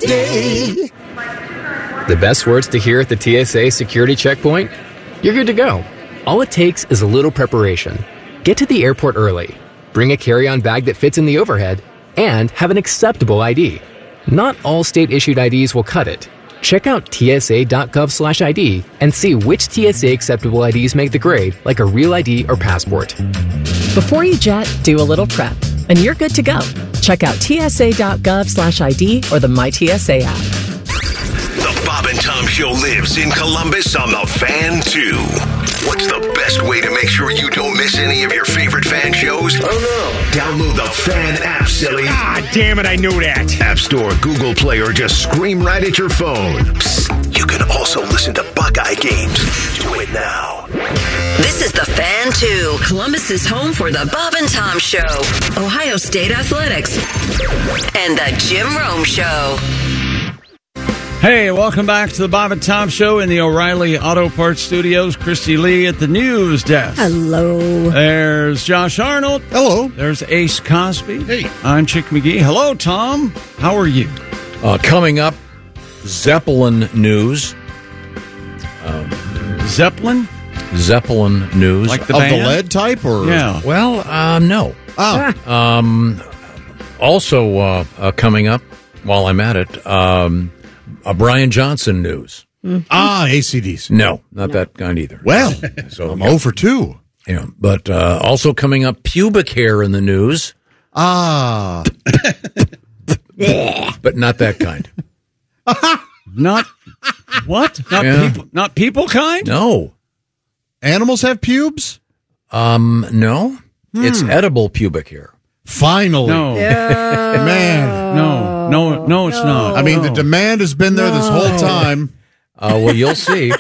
day. The best words to hear at the TSA security checkpoint? You're good to go. All it takes is a little preparation. Get to the airport early, bring a carry-on bag that fits in the overhead, and have an acceptable ID. Not all state-issued IDs will cut it. Check out tsa.gov/ID and see which TSA acceptable IDs make the grade, like a real ID or passport. Before you jet, do a little prep, and you're good to go. Check out tsa.gov/ID or the MyTSA app. The Bob and Tom Show lives in Columbus on the Fan 2. What's the best way to make sure you don't miss any of your favorite fan shows? Oh, no. Download the Fan app, silly. Ah, damn it, I knew that. App Store, Google Play, or just scream right at your phone. Psst, you can also listen to Buckeye games. Do it now. This is the Fan 2, Columbus's home for the Bob and Tom Show, Ohio State Athletics, and the Jim Rome Show. Hey, welcome back to the Bob and Tom Show in the O'Reilly Auto Parts Studios. Christy Lee at the news desk. Hello. There's Josh Arnold. Hello. There's Ace Cosby. Hey. I'm Chick McGee. Hello, Tom. How are you? Coming up, Zeppelin news. Zeppelin? Zeppelin news. Like the Of band? the lead type? Or? Yeah. Well, no. Oh. Also coming up, while I'm at it, Brian Johnson news. AC/DC. No, not that kind either. Well, So, I'm 0 for 2. Yeah, but also coming up, pubic hair in the news, Ah. but not that kind. Not what? Not Yeah. people? Not people kind? No. Animals have pubes? No. It's edible pubic hair. Finally. No. Man. No, it's not. I mean, the demand has been there this whole time. Well, you'll see.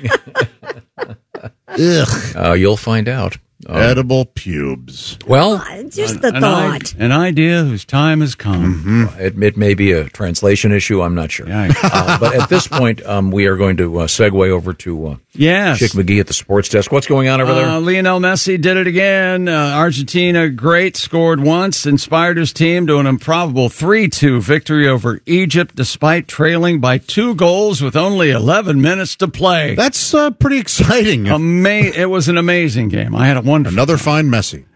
Ugh. You'll find out. Edible pubes. Well, Just the thought. An idea whose time has come. it may be a translation issue. I'm not sure. Yikes. But at this point, we are going to segue over to Yes. Chick McGee at the sports desk. What's going on over there? Lionel Messi did it again. Argentina, great, scored once, inspired his team to an improbable 3-2 victory over Egypt, despite trailing by 2 goals with only 11 minutes to play. That's pretty exciting. It was an amazing game. I had a wonderful Another fine Messi.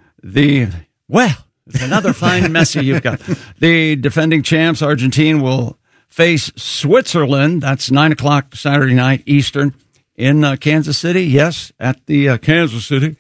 It's another fine Messi you've got. The defending champs, Argentina, will face Switzerland. That's 9 o'clock Saturday night Eastern in Kansas City. Yes, at the Kansas City.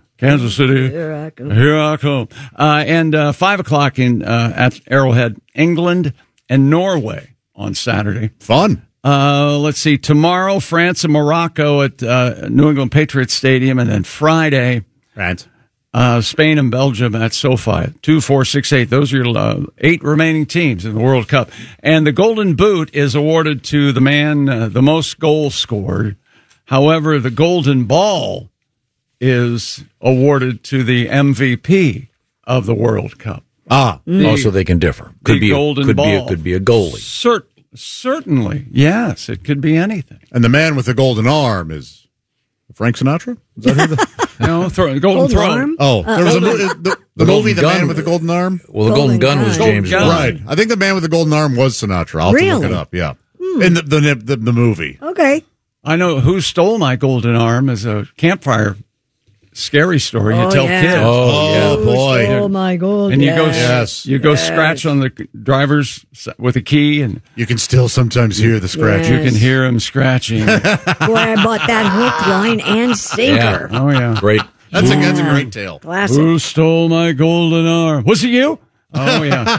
Here I come. And 5 o'clock at Arrowhead, England and Norway on Saturday. Fun. Let's see. Tomorrow, France and Morocco at New England Patriots Stadium, and then Friday, Right. Spain and Belgium at SoFi. 2, 4, 6, 8. Those are your 8 remaining teams in the World Cup. And the Golden Boot is awarded to the man the most goals scored. However, the Golden Ball is awarded to the MVP of the World Cup. Also, they can differ. The Golden Ball. Could be a goalie. Certainly, yes. It could be anything. And the man with the golden arm is Frank Sinatra? Is that who No, Golden Throne. Arm? there was the movie The Gun. Man with the Golden Arm? Well, the Golden Gun was Golden James Gun. Bond. Right. I think the man with the golden arm was Sinatra. I'll have to look Really? it up, yeah. In the movie. Okay. I know Who Stole My Golden Arm is a campfire scary story you tell yeah. kids. Oh, boy. Oh, my God. And Yes. you go scratch on the driver's with a key, and You can still sometimes hear the scratch. you can hear him scratching. Boy, I bought that hook, line, and sinker. Oh, yeah. Great. That's a great tale. Classic. Who stole my golden arm? Was it you? Oh, yeah.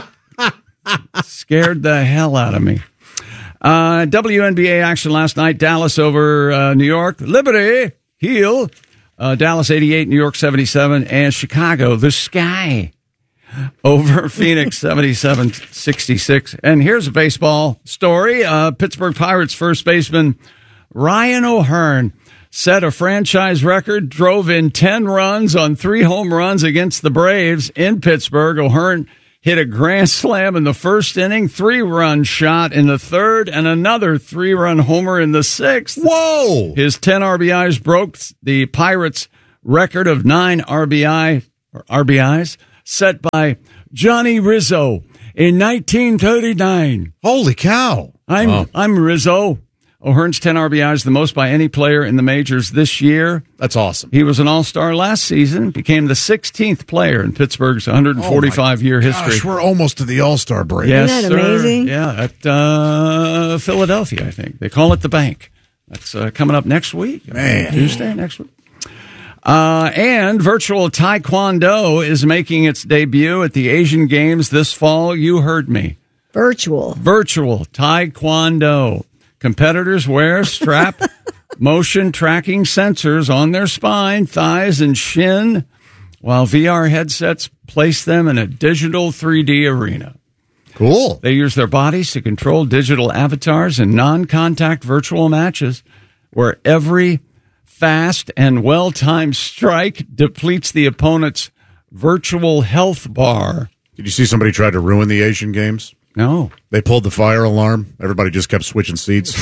Scared the hell out of me. WNBA action last night. Dallas over New York. Liberty, heel. Dallas 88, New York 77. And Chicago, the Sky, over Phoenix 77-66. And here's a baseball story. Pittsburgh Pirates first baseman Ryan O'Hearn set a franchise record, drove in 10 runs on 3 home runs against the Braves in Pittsburgh. O'Hearn hit a grand slam in the first inning, 3-run shot in the third, and another 3-run homer in the sixth. Whoa! His 10 RBIs broke the Pirates' record of 9 RBIs set by Johnny Rizzo in 1939. Holy cow. I'm Rizzo. O'Hearn's 10 RBIs, the most by any player in the majors this year. That's awesome. He was an all-star last season, became the 16th player in Pittsburgh's 145-year history. Gosh, we're almost to the All-Star break. Yes, Isn't that amazing? Yeah, at Philadelphia, I think. They call it the Bank. That's coming up next week. Man. Tuesday, next week. And virtual Taekwondo is making its debut at the Asian Games this fall. You heard me. Virtual Taekwondo. Competitors wear strap motion tracking sensors on their spine, thighs, and shin, while VR headsets place them in a digital 3D arena. Cool. They use their bodies to control digital avatars in non-contact virtual matches where every fast and well-timed strike depletes the opponent's virtual health bar. Did you see somebody try to ruin the Asian Games? No. They pulled the fire alarm. Everybody just kept switching seats.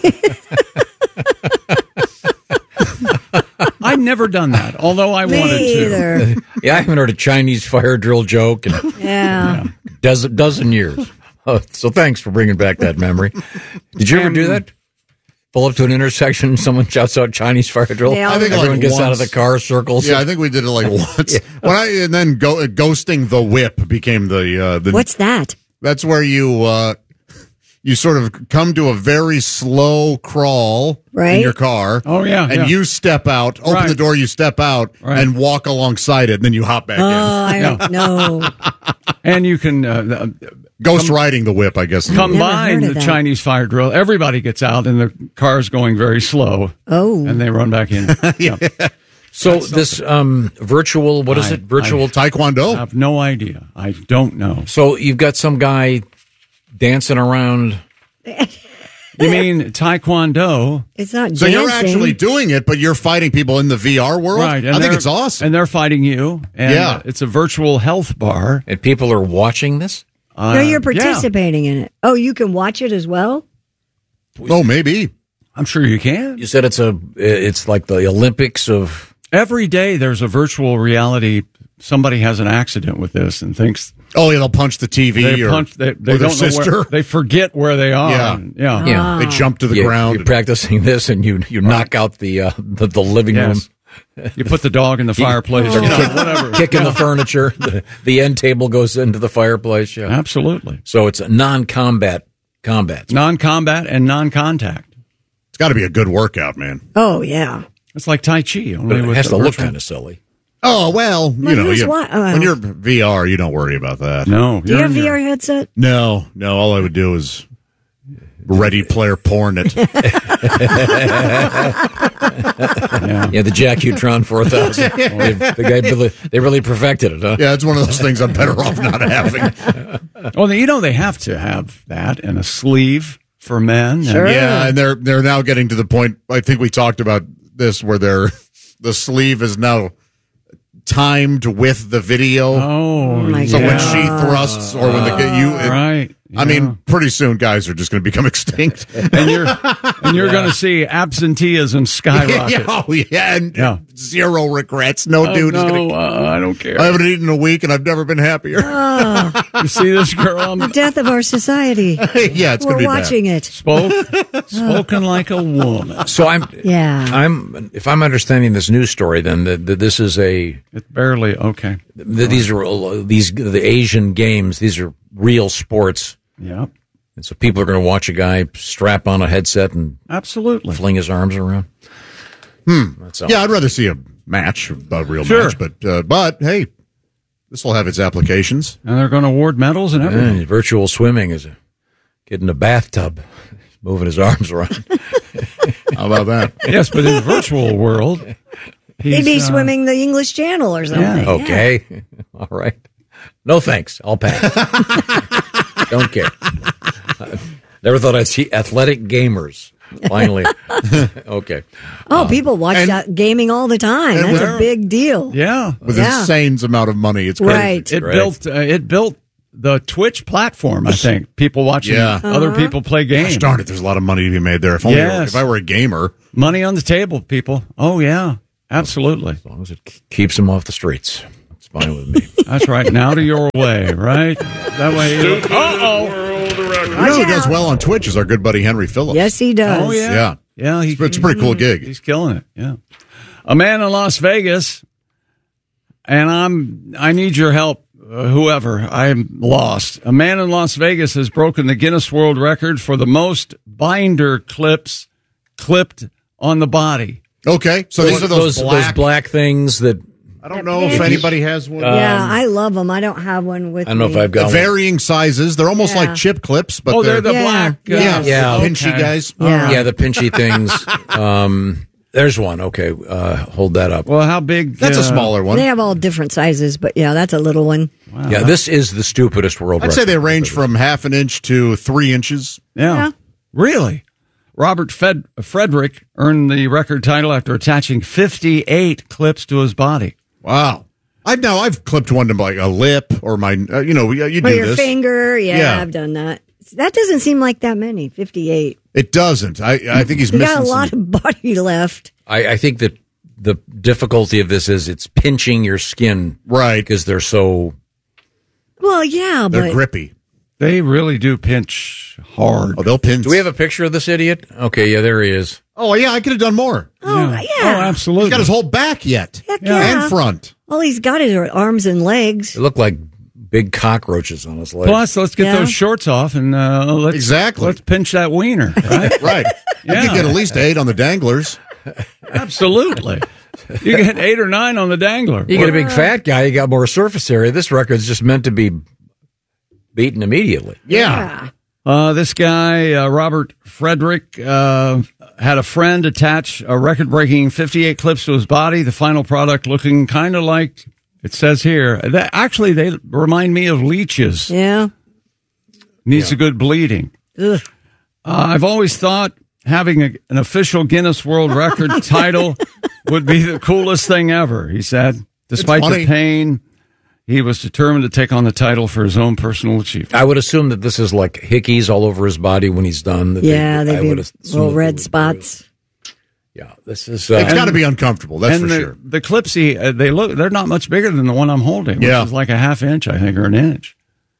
I've never done that, although I wanted either. to. Yeah, I haven't heard a Chinese fire drill joke in Yeah. dozen years. Oh, so thanks for bringing back that memory. Did you ever do that? Pull up to an intersection, someone shouts out Chinese fire drill. Yeah, I think everyone like gets once. out of the car, circles. Yeah, I think we did it like once. And then ghosting the whip became the. What's that? That's where you sort of come to a very slow crawl Right. in your car. Oh, yeah, and yeah. you step out, open Right. the door, you step out, Right. and walk alongside it, and then you hop back in. I don't know. And you can Ghost riding the whip, I guess. combine heard the of that. Chinese fire drill. Everybody gets out, and the car's going very slow. Oh. And they run back in. Yeah. So this virtual, what is it? Virtual. Taekwondo. I have no idea. I don't know. So you've got some guy dancing around. You mean Taekwondo? It's not So dancing. you're actually doing it, but you're fighting people in the VR world? Right. I think it's awesome. And they're fighting you. And Yeah. it's a virtual health bar. And people are watching this? No, you're Yeah. participating in it. Oh, you can watch it as well? Oh, maybe. I'm sure you can. You said it's like the Olympics of. Every day there's a virtual reality. Somebody has an accident with this and thinks Oh, yeah, they'll punch the TV they or, punch. They or their don't know sister. where. They forget where they are. Yeah. And, yeah. Yeah. They jump to the ground. You're practicing this, and you knock out the living room. Yes. You put the dog in the fireplace. You know, whatever. Kicking the furniture. The end table goes into the fireplace. Yeah. Absolutely. So it's a non-combat combat. Non-combat and non-contact. It's got to be a good workout, man. Oh, yeah. It's like Tai Chi. But Only it with has the to look virtual- kind of silly. Oh, well, who's what? when you're VR, you don't worry about that. No. Do you have VR headset? No, all I would do is Ready Player porn it. Yeah, the Jacutron 4000. They really perfected it, huh? Yeah, it's one of those things I'm better off not having. Well, you know they have to have that and a sleeve for men. Sure. Yeah, and they're now getting to the point, I think we talked about this, where the sleeve is now timed with the video. Oh, my So when God. she thrusts or when right. I mean, pretty soon guys are just going to become extinct. and you're going to see absenteeism skyrocket. And Yeah. zero regrets. No dude is going to. I don't care. I haven't eaten in a week and I've never been happier. You see this girl? The death of our society. Yeah, it's going We're to be watching it. Spoken like a woman. So Yeah. if I'm understanding this news story, then that this is It's barely okay. these are the Asian games. These are real sports. Yeah, And so people are going to watch a guy strap on a headset and absolutely. fling his arms around. That's all. Yeah, I'd rather see a match, a real Sure. match. But hey, this will have its applications. And they're going to award medals and everything. And virtual swimming is a kid in a bathtub moving his arms around. How about that? Yes, but in the virtual world, He'd be he's, swimming the English Channel or something. Yeah. Okay. All right. No thanks. I'll pass. Don't care. Never thought I'd see athletic gamers. Finally. Okay. Oh, people watch that gaming all the time. and That's we're- a big deal. Yeah, With Yeah. insane amount of money. It's crazy. Right. it built the Twitch platform. I think people watching Yeah. other people play games. Gosh darn it, there's a lot of money to be made there. If I were a gamer. Money on the table, people. Oh yeah, absolutely. As long as it keeps them off the streets. It's fine with me. That's right. Now to your way, right? That way. You know who does well on Twitch is our good buddy Henry Phillips. Yes, he does. Oh, yeah. Yeah. Yeah, It's a pretty cool gig. He's killing it. Yeah. A man in Las Vegas, and I need your help, whoever. I'm lost. A man in Las Vegas has broken the Guinness World Record for the most binder clips clipped on the body. Okay, so these are those black things that. I don't know if anybody has one. Yeah, I love them. I don't have one with me. I don't know if I've got varying sizes. They're almost like chip clips, but they're the black. Yeah. Pinchy guys. Yeah. the pinchy things. There's one. Okay, hold that up. Well, how big? That's a smaller one. They have all different sizes, but yeah, that's a little one. Wow. Yeah, this is the stupidest world record. I'd say they range from half an inch to 3 inches. Yeah. Really? Robert Frederick earned the record title after attaching 58 clips to his body. Wow. I've clipped one to like a lip or my, you do your this. finger. Yeah. I've done that. That doesn't seem like that many, 58. It doesn't. I think he's You missing got a lot of body left. I think that the difficulty of this is it's pinching your skin. Right. Because they're so. Well, yeah, They're but grippy. They really do pinch hard. Oh, they'll pinch. Do we have a picture of this idiot? Okay, yeah, there he is. Oh, yeah, I could have done more. oh yeah, Oh, absolutely. He's got his whole back yet. Heck yeah. And front. All he's got is arms and legs. It looked like big cockroaches on his legs. Plus, let's get Yeah. those shorts off and let's pinch that wiener. Right? Right. Yeah. You could get at least 8 on the danglers. Absolutely. You get 8 or 9 on the dangler. You get a big fat guy, you got more surface area. This record's just meant to be beaten immediately. Yeah. This guy, Robert Frederick, had a friend attach a record-breaking 58 clips to his body. The final product looking kind of like, it says here, actually, they remind me of leeches. Yeah. Needs a good bleeding. Ugh. I've always thought having an official Guinness World Record title would be the coolest thing ever, he said. Despite the pain, he was determined to take on the title for his own personal achievement. I would assume that this is like hickeys all over his body when he's done. They'd be little red spots. Yeah, this is. It's got to be uncomfortable, that's for sure. The clips, they're not much bigger than the one I'm holding, which is like a half inch, I think, or an inch.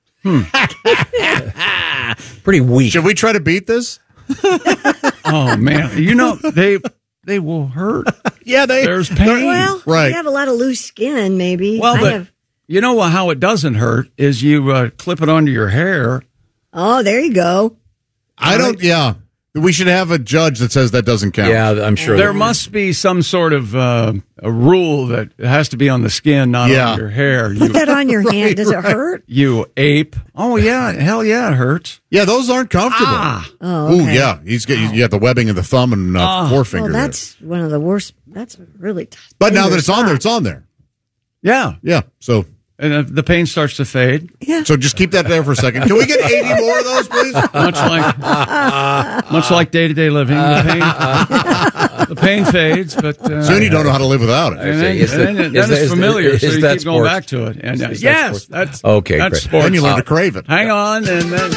Pretty weak. Should we try to beat this? Oh, man. They will hurt. Yeah, there's pain. Well, right. You have a lot of loose skin, maybe. Well, but you know how it doesn't hurt is you clip it onto your hair. Oh, there you go. We should have a judge that says that doesn't count. Yeah, I'm sure. There must be some sort of a rule that it has to be on the skin, not on your hair. Put that on your hand. Does it hurt? You ape. Oh, yeah. Hell yeah, it hurts. Yeah, those aren't comfortable. Oh, okay. Ooh, yeah. You got the webbing of the thumb and forefinger. Well, that's one of the worst. That's really tough. But now that it's on there, it's on there. Yeah. Yeah, so... And the pain starts to fade. Yeah. So just keep that there for a second. Can we get 80 more of those, please? Much like day-to-day living, the pain fades, but soon you don't know how to live without it. And then it's familiar, so you keep going back to it. And that's okay. That's great. sports. Then you learn to crave it. Hang on, and then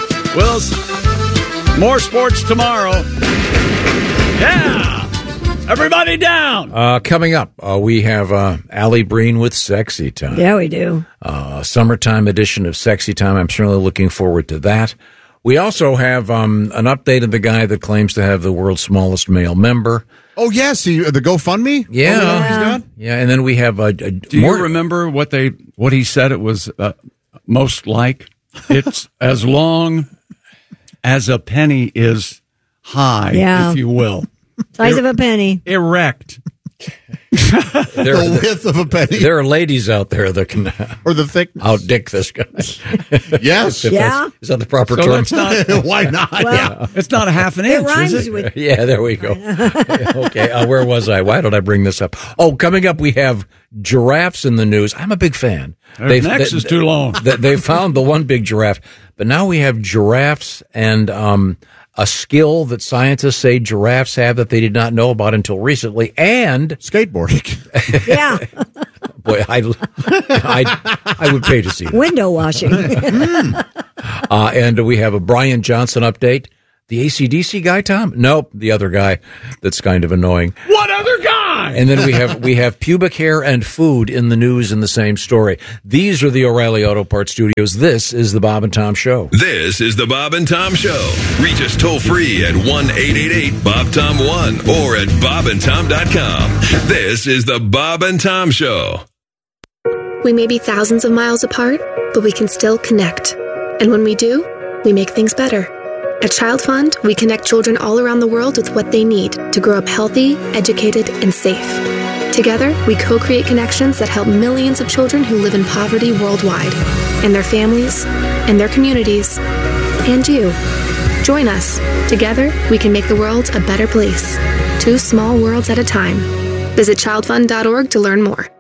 more sports tomorrow. Yeah. Everybody down. Coming up, we have Allie Breen with Sexy Time. Yeah, we do. Summertime edition of Sexy Time. I'm certainly looking forward to that. We also have an update of the guy that claims to have the world's smallest male member. Oh, yes, the GoFundMe? Yeah. Yeah, and then we have Do you remember what he said it was most like? It's as long as a penny is high, if you will. Size of a penny. Erect. The width of a penny. There are ladies out there that can or the thickness. Outdick this guy. Yes. Is that the proper term? That's not, why not? Well, it's not a half an inch, it rhymes is it? with. Yeah, there we go. Okay, where was I? Why did I bring this up? Oh, coming up, we have giraffes in the news. I'm a big fan. Their necks is too long. They found the one big giraffe, but now we have giraffes and a skill that scientists say giraffes have that they did not know about until recently, and skateboarding. Yeah. Boy, I would pay to see that. Window washing. And we have a Brian Johnson update. The AC/DC guy, Tom? Nope, the other guy that's kind of annoying. What other guy? time. And then we have pubic hair and food in the news in the same story. These are the O'Reilly Auto Parts Studios. This is the Bob and Tom Show. This is the Bob and Tom Show. Reach us toll free at 1-888-BOB-TOM-1 or at bobandtom.com. This is the Bob and Tom Show. We may be thousands of miles apart, but we can still connect. And when we do, we make things better. At Child Fund, we connect children all around the world with what they need to grow up healthy, educated, and safe. Together, we co-create connections that help millions of children who live in poverty worldwide, and their families, and their communities, and you. Join us. Together, we can make the world a better place. 2 small worlds at a time. Visit childfund.org to learn more.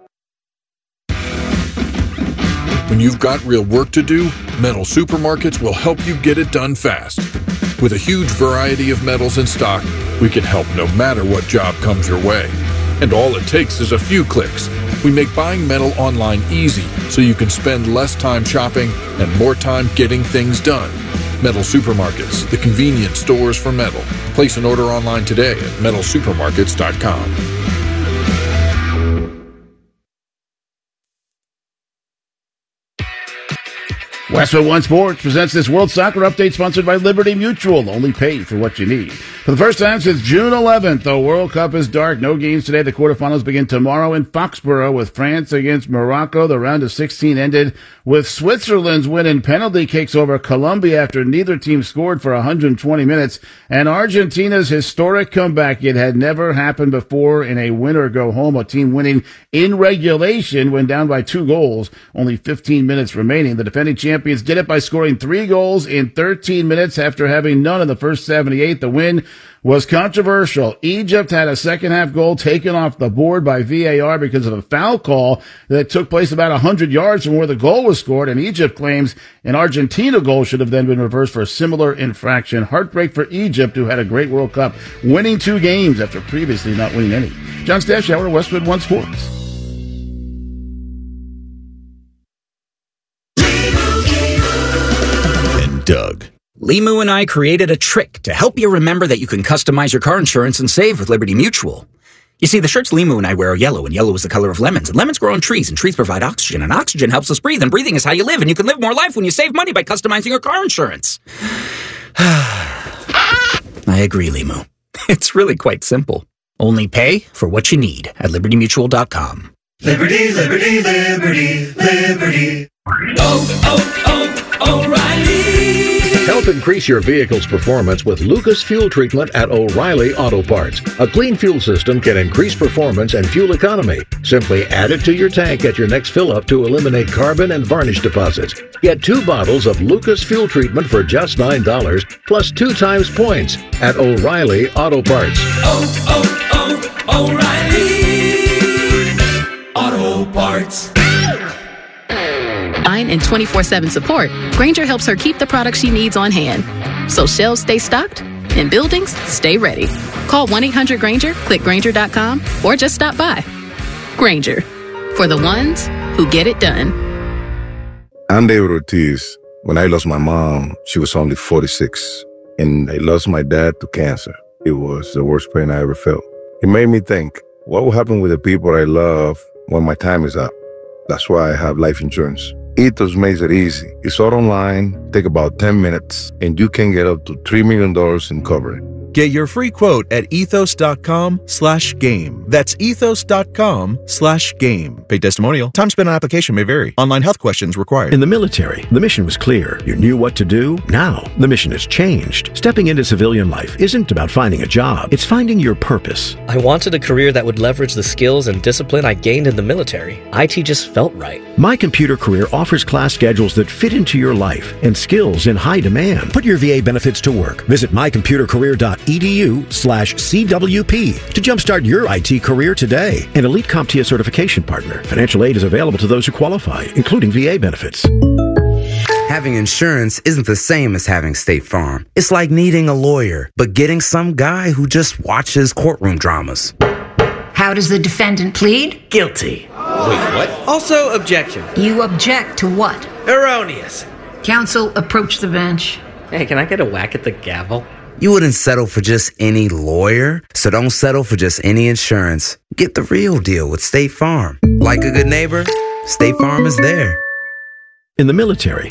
When you've got real work to do, Metal Supermarkets will help you get it done fast. With a huge variety of metals in stock, we can help no matter what job comes your way. And all it takes is a few clicks. We make buying metal online easy so you can spend less time shopping and more time getting things done. Metal Supermarkets, the convenient stores for metal. Place an order online today at metalsupermarkets.com. Westwood One Sports presents this World Soccer Update sponsored by Liberty Mutual. Only pay for what you need. For the first time since June 11th, the World Cup is dark. No games today. The quarterfinals begin tomorrow in Foxborough with France against Morocco. The round of 16 ended with Switzerland's win in penalty kicks over Colombia after neither team scored for 120 minutes. And Argentina's historic comeback. It had never happened before in a win-or-go-home. A team winning in regulation when down by 2 goals. Only 15 minutes remaining. The defending champions did it by scoring 3 goals in 13 minutes after having none in the first 78. The win was controversial. Egypt had a second-half goal taken off the board by VAR because of a foul call that took place about 100 yards from where the goal was scored, and Egypt claims an Argentina goal should have then been reversed for a similar infraction. Heartbreak for Egypt, who had a great World Cup, winning 2 games after previously not winning any. John Stashower, Westwood One Sports. And Doug. Limu and I created a trick to help you remember that you can customize your car insurance and save with Liberty Mutual. You see, the shirts Limu and I wear are yellow, and yellow is the color of lemons, and lemons grow on trees, and trees provide oxygen, and oxygen helps us breathe, and breathing is how you live, and you can live more life when you save money by customizing your car insurance. I agree, Limu. It's really quite simple. Only pay for what you need at libertymutual.com. Liberty, liberty, liberty, liberty. O'Reilly. Help increase your vehicle's performance with Lucas Fuel Treatment at O'Reilly Auto Parts. A clean fuel system can increase performance and fuel economy. Simply add it to your tank at your next fill-up to eliminate carbon and varnish deposits. Get 2 bottles of Lucas Fuel Treatment for just $9 plus 2 times points at O'Reilly Auto Parts. O'Reilly Auto Parts. And 24/7 support, Grainger helps her keep the products she needs on hand, so shelves stay stocked and buildings stay ready. Call 1-800-GRAINGER, click Grainger.com, or just stop by. Grainger, for the ones who get it done. I'm David Ortiz. When I lost my mom, she was only 46, and I lost my dad to cancer. It was the worst pain I ever felt. It made me think, what will happen with the people I love when my time is up? That's why I have life insurance. Ethos makes it easy. It's all online, take about 10 minutes, and you can get up to $3 million in coverage. Get your free quote at ethos.com/game. That's ethos.com/game. Paid testimonial. Time spent on application may vary. Online health questions required. In the military, the mission was clear. You knew what to do. Now, the mission has changed. Stepping into civilian life isn't about finding a job. It's finding your purpose. I wanted a career that would leverage the skills and discipline I gained in the military. IT just felt right. My Computer Career offers class schedules that fit into your life and skills in high demand. Put your VA benefits to work. Visit mycomputercareer.edu/CWP to jumpstart your IT career today. An Elite CompTIA certification partner. Financial aid is available to those who qualify, including VA benefits. Having insurance isn't the same as having State Farm. It's like needing a lawyer, but getting some guy who just watches courtroom dramas. How does the defendant plead? Guilty. Wait, what? Also, objection. You object to what? Erroneous. Counsel, approach the bench. Hey, can I get a whack at the gavel? You wouldn't settle for just any lawyer, so don't settle for just any insurance. Get the real deal with State Farm. Like a good neighbor, State Farm is there. In the military,